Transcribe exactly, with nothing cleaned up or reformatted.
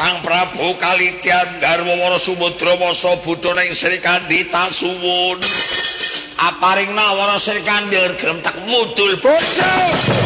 Sang Prabu Kalidyan garwa Wara Sumudra Masa Buddha ning Sri Kandita suwun. Aparingna Wara Sri Kandil gelem tak mudul bojo.